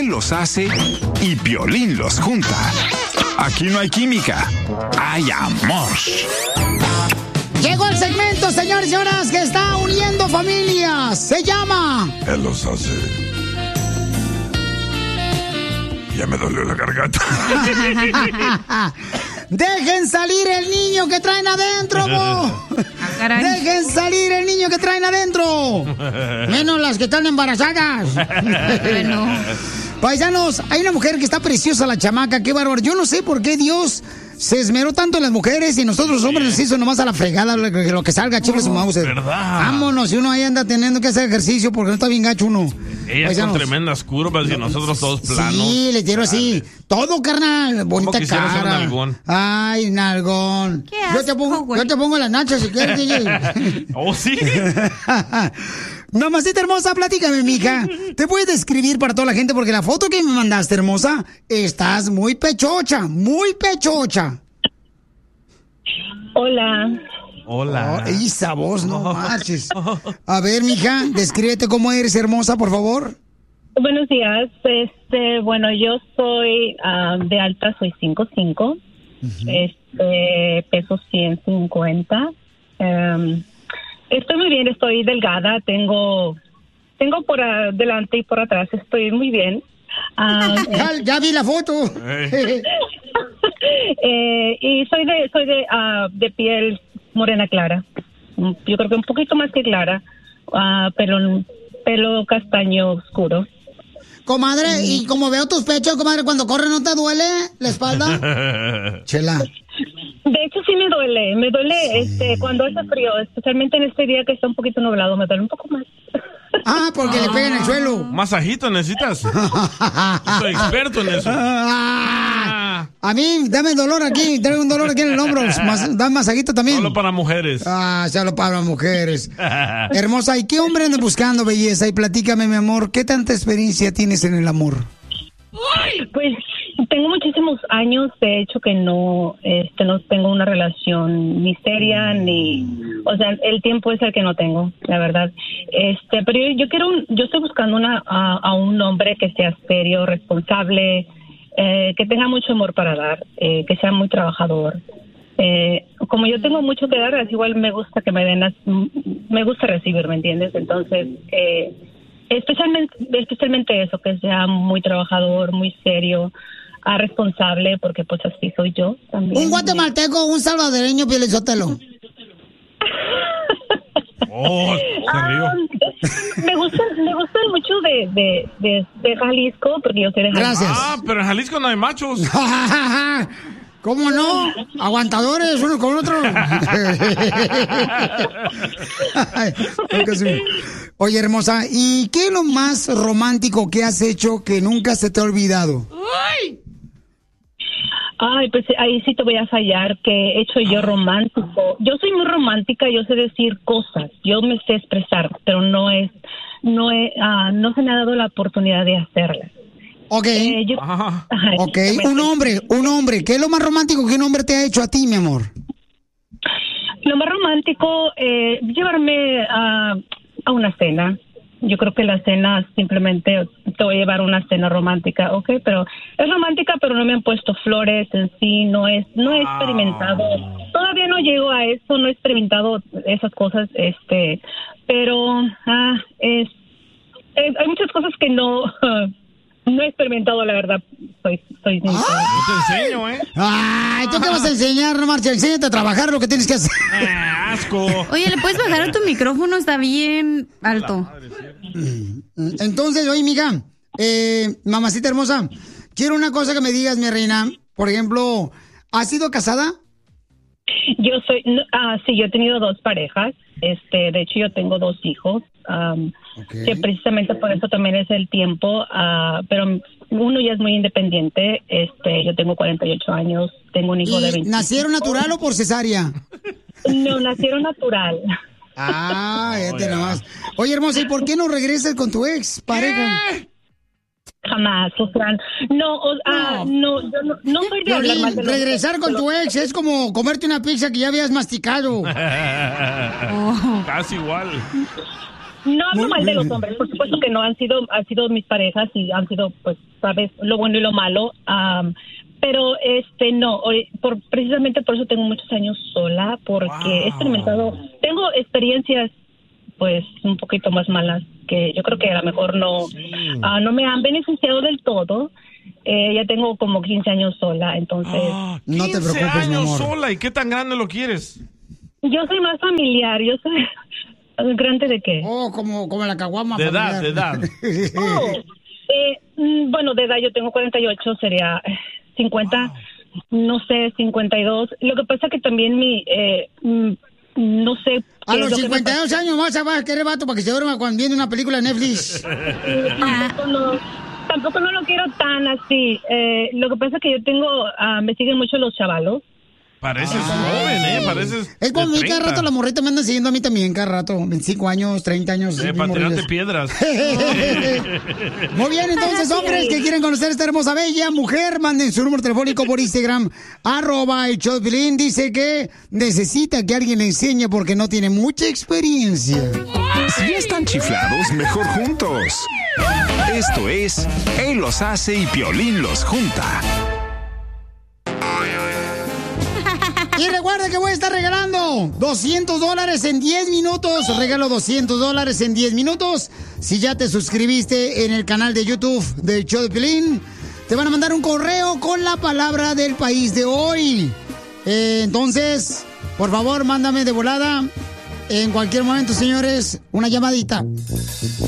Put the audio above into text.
Él los hace y Piolín los junta. Aquí no hay química, hay amor. Llegó el segmento, señores y señoras, que está uniendo familias. Se llama... Él los hace. Ya me dolió la garganta. ¡Dejen salir el niño que traen adentro, bo! ¡Dejen salir el niño que traen adentro! Menos las que están embarazadas. Bueno. Paisanos, hay una mujer que está preciosa, la chamaca, qué bárbaro. Yo no sé por qué Dios se esmeró tanto en las mujeres y nosotros los hombres les hizo nomás a la fregada lo que salga, chile su mouse. ¿Verdad? Vámonos, y uno ahí anda teniendo que hacer ejercicio porque no está bien gacho uno. Ellas con tremendas curvas y nosotros todos planos. Sí, le tiro así. Todo, carnal. Bonita cara. Ser nalgón? Ay, nalgón. ¿Qué asco, yo te pongo las nachas si quieres, DJ. ¿Oh, sí? Mamacita hermosa, platícame, mija. ¿Te puedes describir para toda la gente? Porque la foto que me mandaste, hermosa, estás muy pechocha, muy pechocha. Hola. Hola. Oh, esa voz, no marches. A ver, mija, descríbete cómo eres, hermosa, por favor. Buenos días. Bueno, yo soy de alta, soy 5'5". Peso 150. Estoy muy bien, estoy delgada, tengo por delante y por atrás, estoy muy bien. Ya vi la foto. Y soy de piel morena clara. Yo creo que un poquito más que clara, pero pelo castaño oscuro. Comadre, y como veo tus pechos, comadre, cuando corre, ¿no te duele la espalda? Chela. De hecho, sí me duele sí. Cuando hace frío, especialmente en este día que está un poquito nublado, me duele un poco más. Ah, porque le pega en el suelo. ¿Masajito necesitas? Soy experto en eso. A mí, dame dolor aquí, traigo un dolor aquí en el hombro. Dame masajito también. Solo para mujeres. Solo para mujeres. Hermosa, ¿y qué hombre andas buscando, belleza? Y platícame, mi amor, ¿qué tanta experiencia tienes en el amor? Pues tengo muchísimos años, de hecho, que no tengo una relación ni seria, o sea, el tiempo es el que no tengo, la verdad. Pero yo estoy buscando a un hombre que sea serio, responsable, que tenga mucho amor para dar, que sea muy trabajador. Como yo tengo mucho que dar, así igual me gusta que me den, me gusta recibir, ¿me entiendes? Entonces, especialmente eso, que sea muy trabajador, muy serio, responsable, porque pues así soy yo también. Un guatemalteco, un salvadoreño, Pielizotelo. Oh, se rió. Me gustan mucho de Jalisco, porque yo soy de Jalisco. Gracias. Pero en Jalisco no hay machos. ¿Cómo no? Aguantadores uno con otro. Oye, hermosa, ¿y qué es lo más romántico que has hecho que nunca se te ha olvidado? Ay, pues ahí sí te voy a fallar, que he hecho yo romántico. Yo soy muy romántica, yo sé decir cosas, yo me sé expresar, pero no se me ha dado la oportunidad de hacerlas. Ok. Un hombre. ¿Qué es lo más romántico que un hombre te ha hecho a ti, mi amor? Lo más romántico, llevarme a una cena. Yo creo que la cena simplemente te voy a llevar a una cena romántica, ¿ok? Pero es romántica, pero no me han puesto flores en sí, no he experimentado. Todavía no llego a eso, no he experimentado esas cosas, pero hay muchas cosas que no he experimentado, la verdad. Soy yo te enseño, ¿eh? Ay, ¿tú qué vas a enseñar, no marcha? Enséñate a trabajar lo que tienes que hacer. Asco. Oye, ¿le puedes bajar a tu micrófono? Está bien alto. Entonces, oye, mija, mamacita hermosa, quiero una cosa que me digas, mi reina. Por ejemplo, ¿has sido casada? Yo sí, yo he tenido 2 parejas. De hecho, yo tengo 2 hijos. Que precisamente por eso también es el tiempo, pero uno ya es muy independiente. Yo tengo 48 años, tengo un hijo de 20. ¿Nacieron natural o por cesárea? No, nacieron natural. Fíjate nomás. Oye, hermosa, ¿y por qué no regresas con tu ex pareja? Jamás, Fran. No soy de hablar mal de los regresar con tu ex es como comerte una pizza que ya habías masticado. Casi igual. No hablo mal de los hombres, por supuesto que no, han sido mis parejas y han sido, pues, sabes, lo bueno y lo malo, pero no, precisamente por eso tengo muchos años sola, porque he experimentado, tengo experiencias, pues, un poquito más malas, que yo creo que a lo mejor no me han beneficiado del todo. Ya tengo como 15 años sola, entonces... no te preocupes, 15 mi años amor. sola, ¿y qué tan grande lo quieres? Yo soy más familiar, yo soy... ¿Grande de qué? Como la caguama. De familiar. edad. Bueno, de edad yo tengo 48, sería 50, no sé, 52. Lo que pasa que también no sé... A los 52 años vas a querer vato para que se duerma cuando viene una película de Netflix. Tampoco no lo quiero tan así. Lo que pasa es que yo me siguen mucho los chavalos. Pareces joven, pareces. Es como de a mí cada 30. rato la morrita me anda siguiendo a mí también, cada rato. 25 años, 30 años. Para tirarte piedras. Muy bien, entonces, hombres que quieren conocer a esta hermosa bella mujer, manden su número telefónico por Instagram, @el-show-de-Piolín. Dice que necesita que alguien le enseñe porque no tiene mucha experiencia. Si ya están chiflados, mejor juntos. Esto es Él los hace y Piolín los junta. Y recuerda que voy a estar regalando $200 en 10 minutos. Regalo $200 en 10 minutos. Si ya te suscribiste en el canal de YouTube del Show de Piolín, te van a mandar un correo con la palabra del país de hoy. Entonces, por favor, mándame de volada. En cualquier momento, señores, una llamadita.